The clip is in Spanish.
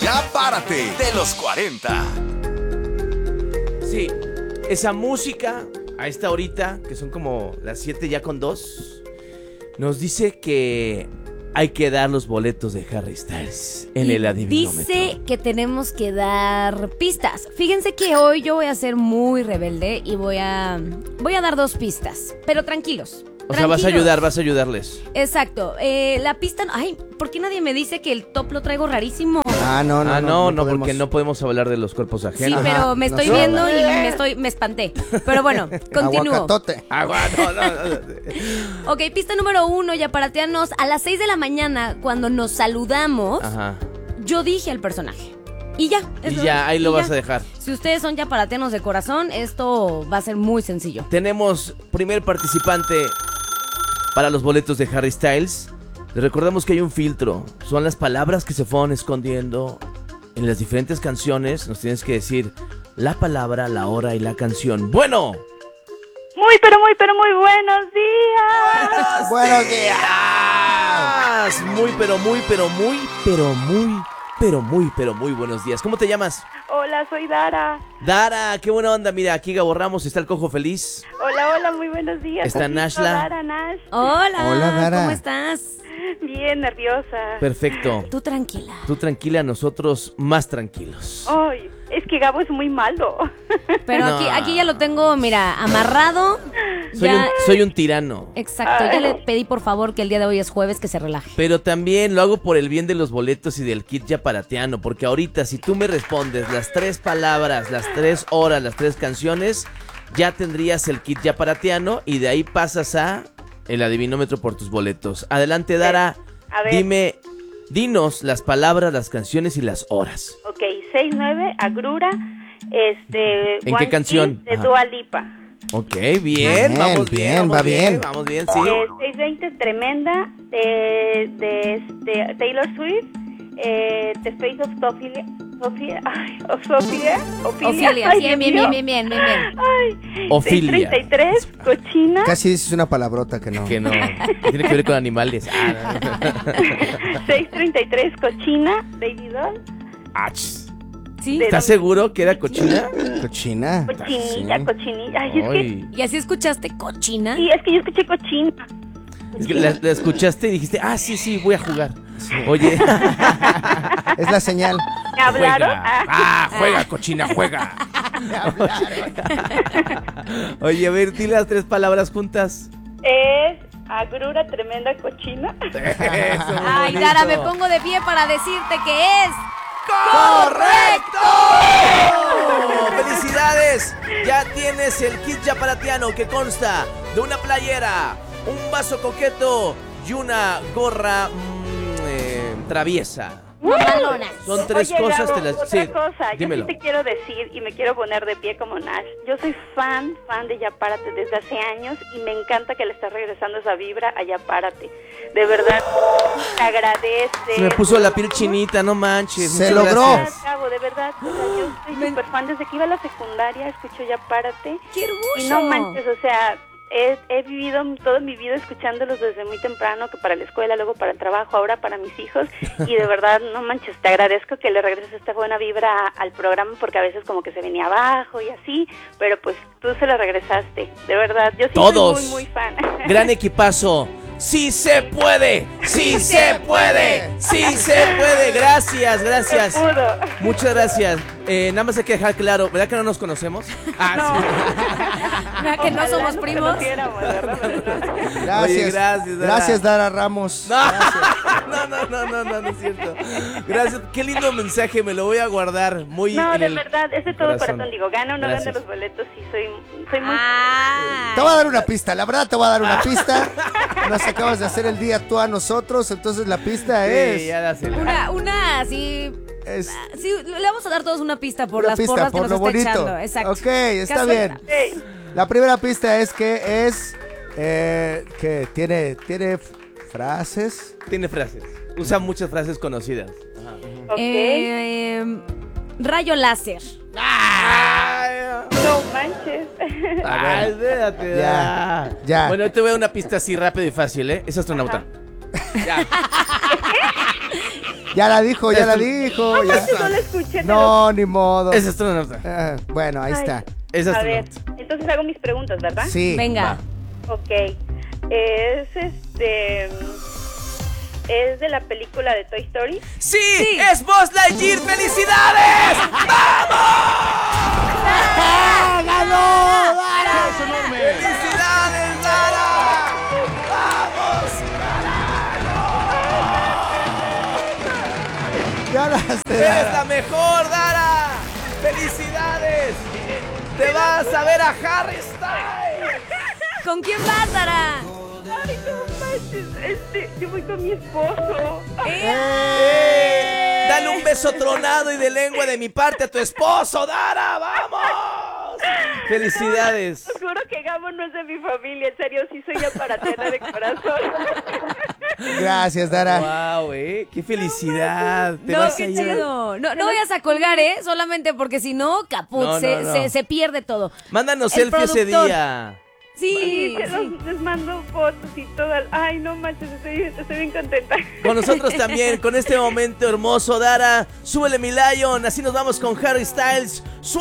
Ya Párate de los 40. Sí, esa música a esta horita, que son como las 7 ya con 2, nos dice que hay que dar los boletos de Harry Styles en el adivinómetro. Dice que tenemos que dar pistas. Fíjense que hoy yo voy a ser muy rebelde y voy a dar 2 pistas, pero tranquilos. O sea, vas a ayudarles. Exacto. La pista... Ay, ¿por qué nadie me dice que el top lo traigo rarísimo? No, porque no podemos hablar de los cuerpos Sí, ajenos. pero me estoy viendo y me espanté. Pero bueno, continúo. Aguacatote. Ok, pista número 1, yaparateanos. A las 6 de la mañana, cuando nos saludamos, yo dije al personaje. Y ya. Ahí lo vas a dejar. Si ustedes son yaparateanos de corazón, esto va a ser muy sencillo. Tenemos primer participante para los boletos de Harry Styles. Les recordamos que hay un filtro. Son las palabras que se fueron escondiendo en las diferentes canciones. Nos tienes que decir la palabra, la hora y la canción. ¡Bueno! Muy buenos días. Buenos días. Muy buenos días. ¿Cómo te llamas? Hola, soy Dara. Dara, qué buena onda. Mira, aquí Gabo Ramos, está el Cojo Feliz. Hola, muy buenos días. Está Aquí Nashla. Dara, Nash. Hola, Dara. ¿cómo estás? Bien nerviosa. Perfecto. Tú tranquila, nosotros más tranquilos. Ay, es que Gabo es muy malo. Pero No. aquí ya lo tengo, mira, amarrado. Soy un tirano. Exacto, ya le pedí por favor que el día de hoy es jueves, que se relaje. Pero también lo hago por el bien de los boletos y del kit yaparateano. Porque ahorita, si tú me respondes las 3 palabras, las 3 horas, las 3 canciones, ya tendrías el kit yaparateano y de ahí pasas a el adivinómetro por tus boletos. Adelante, Dara. A ver. Dinos las palabras, las canciones y las horas. Ok, 6-9, Agrura. ¿En qué One canción? Kiss de Dua Lipa. Ok, bien, vamos bien, va bien. Vamos bien, sí. 620, Tremenda de Taylor Swift. The Face of Sophia. Ofilia, Ay, bien, Dios mío. bien. Ay, Ofilia. 633, Cochina. Casi dices una palabrota que no. Que no, que tiene que ver con animales. 633, Cochina, Baby Doll. ¿Sí? ¿Estás seguro que era cochina? Cochina. Cochinilla. Ay, es que, ¿Y así escuchaste cochina? sí, es que yo escuché cochina. Es que la escuchaste y dijiste, sí, voy a jugar. Oye, Es la señal. ¿Me hablaron? juega, cochina, juega. Oye, a ver, di las 3 palabras juntas. Es Agrura, Tremenda, Cochina. Eso, muy Ay, bonito. Dara, me pongo de pie para decirte que es... ¡Correcto! ¡Felicidades! Ya tienes el kit yaparateano que consta de una playera, un vaso coqueto y una gorra traviesa. Mamalona. Son 3 Oye, cosas. Gabo, Te las... otra Sí, cosa, dímelo. yo sí te quiero decir y me quiero poner de pie como Nash. Yo soy fan de Ya Párate desde hace años y me encanta que le estás regresando esa vibra a Ya Párate. De verdad, te agradece. Se me puso la piel chinita, no manches. Se muchas logró. gracias. Gabo, de verdad, o sea, yo soy súper fan. Desde que iba a la secundaria escucho Ya Párate. ¡Qué hermoso! Y no manches, o sea, he vivido toda mi vida escuchándolos desde muy temprano, que para la escuela, luego para el trabajo, ahora para mis hijos. Y de verdad, no manches, te agradezco que le regreses esta buena vibra al programa, porque a veces como que se venía abajo y así, pero pues tú se lo regresaste. De verdad, yo sí Todos. soy muy fan. Gran equipazo. ¡Sí se puede! ¡Sí se puede! ¡Sí se puede! Gracias. Se pudo. Muchas gracias. Nada más hay que dejar claro, ¿verdad que no nos conocemos? ¿Verdad que no Ojalá somos nos primos? conociéramos, ¿verdad? Gracias. Oye, gracias, Dara. Gracias, Dara Ramos. No es cierto. Gracias. Qué lindo mensaje, me lo voy a guardar muy No, en de el verdad, es de todo corazón. corazón. Digo, gana o no gana Gracias. los boletos, sí, soy muy... Te voy a dar una pista, la verdad te voy a dar una pista. Nos acabas de hacer el día tú a nosotros, entonces la pista Sí, es... ya dásela. Una así... es Sí, le vamos a dar todos una pista por una las pista, porras que por nos lo está bonito. echando. Exacto. Ok, está Casualidad. bien. Sí. La primera pista es que es... que tiene frases. Tiene frases. Usa muchas frases conocidas. Ok. Rayo láser. No manches. Ay, espérate. Ya. Bueno, te voy a dar una pista así rápido y fácil, ¿eh? Es astronauta. Ya. Ya la dijo, ya la dijo. Ya. No la escuché. No, ni modo. Esa es tu nota. Bueno, ahí está. Esa es A tu ver, nota. entonces hago mis preguntas, ¿verdad? Sí. Venga. Ok. Es ¿es de la película de Toy Story? ¡Sí! ¡Es Buzz Lightyear! ¡Felicidades! ¡Ah, ganó! ¡Dara! ¡Felicidades, Dara! ¡Ganaste! ¡Eres la mejor, Dara! ¡Felicidades! ¡Te vas a ver a Harry Styles! ¿Con quién vas, Dara? Ay, no manches, yo voy con mi esposo. Dale un beso tronado y de lengua de mi parte a tu esposo, Dara. ¡Vamos! ¡Felicidades! Os juro que Gabo no es de mi familia, en serio, sí soy aparatera de corazón. Gracias, Dara. ¡Wow, ¡Qué felicidad! Te No, vas a qué ir. chido. No vayas a colgar, solamente porque si no, caput, No, no. Se pierde todo. Mándanos El selfie ese productor. día. Sí, Les mando fotos y todo. Ay, no manches, estoy bien contenta. Con nosotros también, con este momento hermoso, Dara. Súbele mi Lion, así nos vamos con Harry Styles.